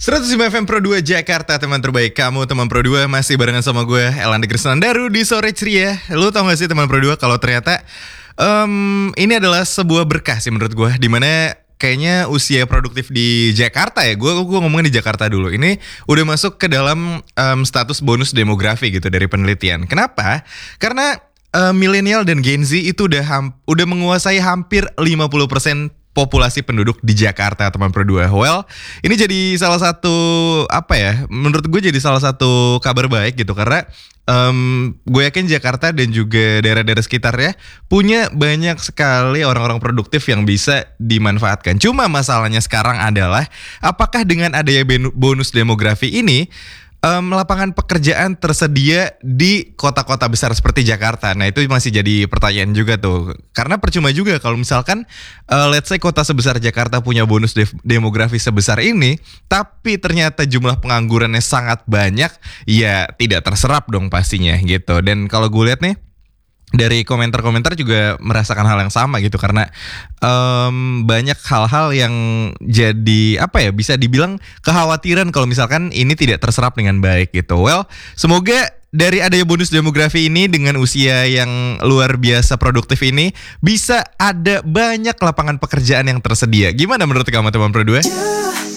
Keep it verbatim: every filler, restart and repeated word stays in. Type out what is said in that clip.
seratus lima F M Pro dua Jakarta, teman terbaik kamu, teman Pro dua. Masih barengan sama gue, Elanda Krisnandaru di Sore Ceria. Lu tau gak sih teman Pro dua, kalau ternyata um, ini adalah sebuah berkah sih menurut gue, dimana kayaknya usia produktif di Jakarta ya, gue gue ngomongin di Jakarta dulu, ini udah masuk ke dalam um, status bonus demografi gitu dari penelitian. Kenapa? Karena uh, milenial dan Gen Z itu udah ham- udah menguasai hampir lima puluh persen populasi penduduk di Jakarta, teman Pro dua. Well, ini jadi salah satu apa ya? Menurut gue jadi salah satu kabar baik gitu, karena um, gue yakin Jakarta dan juga daerah-daerah sekitarnya punya banyak sekali orang-orang produktif yang bisa dimanfaatkan. Cuma masalahnya sekarang adalah apakah dengan adanya bonus demografi ini Um, lapangan pekerjaan tersedia di kota-kota besar seperti Jakarta. Nah, itu masih jadi pertanyaan juga tuh. Karena percuma juga kalau misalkan uh, let's say kota sebesar Jakarta punya bonus de- demografi sebesar ini, tapi ternyata jumlah penganggurannya sangat banyak, ya tidak terserap dong pastinya gitu. Dan kalau gue lihat nih, dari komentar-komentar juga merasakan hal yang sama gitu, karena um, banyak hal-hal yang jadi apa ya, bisa dibilang kekhawatiran kalau misalkan ini tidak terserap dengan baik gitu. Well, semoga dari adanya bonus demografi ini dengan usia yang luar biasa produktif ini bisa ada banyak lapangan pekerjaan yang tersedia. Gimana menurut kamu, teman Pro dua?